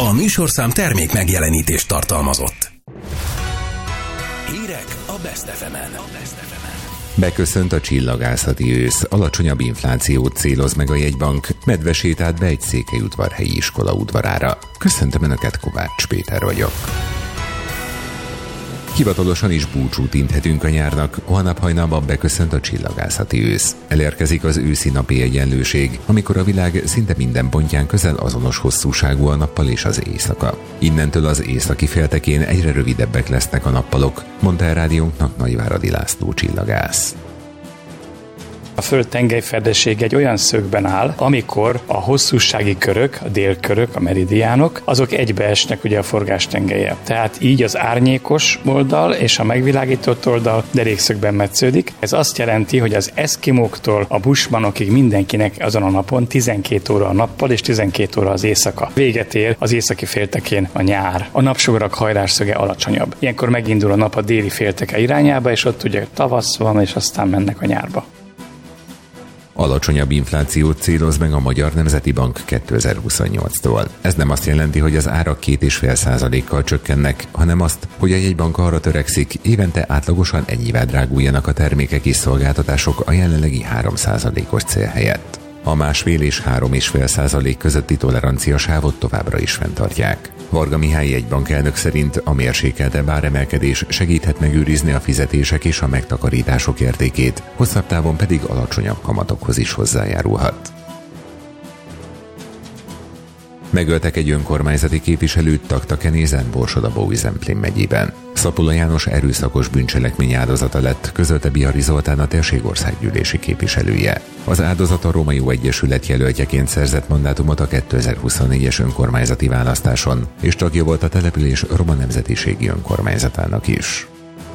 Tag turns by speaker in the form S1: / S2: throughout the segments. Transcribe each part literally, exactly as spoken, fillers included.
S1: A műsorszám termék megjelenítést tartalmazott. Hírek a Best ef emen.
S2: Beköszönt a csillagászati ősz, alacsonyabb inflációt céloz meg a jegybank, medvesétált be egy székelyudvarhelyi iskola udvarára. Köszöntöm Önöket, Kovács Péter vagyok. Hivatalosan is búcsút inthetünk a nyárnak, holnap hajnalban beköszönt a csillagászati ősz. Elérkezik az őszi napi egyenlőség, amikor a világ szinte minden pontján közel azonos hosszúságú a nappal és az éjszaka. Innentől az északi féltekén egyre rövidebbek lesznek a nappalok, mondta el rádiónknak Nagyváradi László csillagász.
S3: A Föld tengelyfedessége egy olyan szögben áll, amikor a hosszúsági körök, a délkörök, a meridiánok, azok egybeesnek ugye a forgástengellyel. Tehát így az árnyékos oldal és a megvilágított oldal derékszögben metsződik. Ez azt jelenti, hogy az eszkimóktól a bushmanokig mindenkinek azon a napon tizenkét óra a nappal és tizenkét óra az éjszaka. Véget ér az északi féltekén a nyár. A napsugarak hajlásszöge alacsonyabb. Ilyenkor megindul a nap a déli félteke irányába, és ott ugye tavasz van, és aztán mennek a nyárba.
S2: Alacsonyabb inflációt céloz meg a Magyar Nemzeti Bank kétezer-huszonnyolctól. Ez nem azt jelenti, hogy az árak két egész öt százalékkal csökkennek, hanem azt, hogy a jegybank arra törekszik, évente átlagosan ennyivel dráguljanak a termékek és szolgáltatások a jelenlegi három százalékos cél helyett. A másfél és három egész öt százalék közötti toleranciasávot továbbra is fenntartják. Varga Mihály jegybankelnök szerint a mérsékeltebb áremelkedés segíthet megőrizni a fizetések és a megtakarítások értékét, hosszabb távon pedig alacsonyabb kamatokhoz is hozzájárulhat. Megöltek egy önkormányzati képviselőt Taktakenézen, Borsod-Abaúj-Zemplén megyében. Szapola János erőszakos bűncselekmény áldozata lett, közölte Bihari Zoltán, a térségországgyűlési képviselője. Az áldozat a Roma Jó Egyesület jelöltjeként szerzett mandátumot a kétezer-huszonnégyes önkormányzati választáson, és tagja volt a település roma nemzetiségi önkormányzatának is.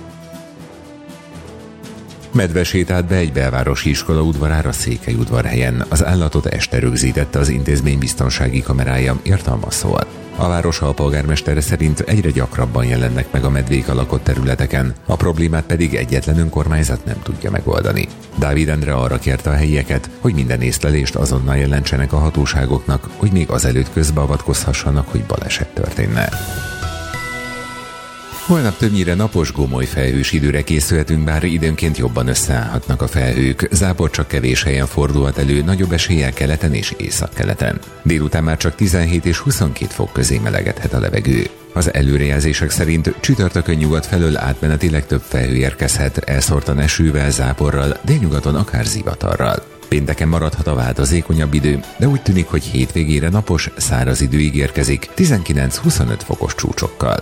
S2: Medve sétált be egy belvárosi iskola udvarára Székelyudvarhelyen. Az állatot este rögzítette az intézmény biztonsági kamerája, írta a Masszol. A város alpolgármestere szerint egyre gyakrabban jelennek meg a medvék a lakott területeken, a problémát pedig egyetlen önkormányzat nem tudja megoldani. Dávid Endre arra kérte a helyieket, hogy minden észlelést azonnal jelentsenek a hatóságoknak, hogy még azelőtt közbeavatkozhassanak, hogy baleset történne. Holnap többnyire napos, gomoly felhős időre készülhetünk, bár időnként jobban összeállhatnak a felhők. Zápor csak kevés helyen fordulhat elő, nagyobb eséllyel keleten és északkeleten. Délután már csak tizenhét és huszonkét fok közé melegedhet a levegő. Az előrejelzések szerint csütörtökön nyugat felől átmenetileg több felhő érkezhet, elszórtan esővel, záporral, délnyugaton akár zivatarral. Pénteken maradhat a változékonyabb idő, de úgy tűnik, hogy hétvégére napos, száraz idő ígérkezik, tizenkilenc-huszonöt fokos csúcsokkal.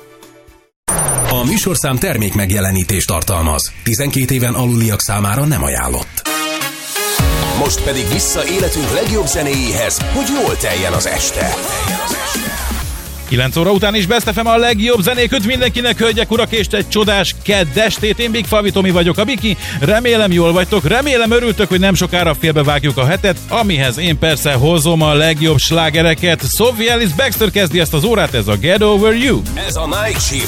S1: A műsorszám termék megjelenítést tartalmaz. tizenkét éven aluliak számára nem ajánlott. Most pedig vissza életünk legjobb zenéjéhez, hogy jól teljen az este.
S4: kilenc óra után is Best ef em a legjobb zenéköt mindenkinek, hölgyek, urak, és egy csodás kedd estét. Én Big Favi Tomi vagyok, a Biki. Remélem jól vagytok, remélem örültök, hogy nem sokára félbevágjuk a hetet, amihez én persze hozom a legjobb slágereket. Sophie Ellis-Bextor kezdi ezt az órát, ez a Get Over You.
S1: Ez a Night Shift.